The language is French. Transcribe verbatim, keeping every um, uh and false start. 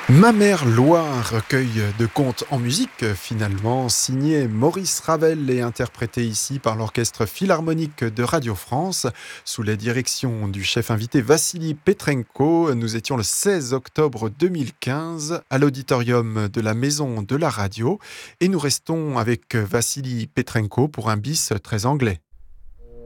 Ma mère Loire, recueil de contes en musique, finalement signé Maurice Ravel et interprété ici par l'Orchestre Philharmonique de Radio France, sous la direction du chef invité Vassili Petrenko. Nous étions le seize octobre deux mille quinze à l'auditorium de la Maison de la Radio et nous restons avec Vassili Petrenko pour un bis très anglais.